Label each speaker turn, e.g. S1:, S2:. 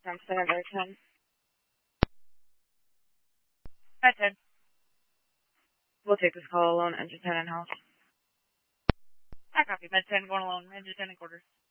S1: from Senator 10. Hi, Ted. We'll take this call alone, engine 10 in house. Hi, copy. Med 10 going alone, engine 10 in quarters.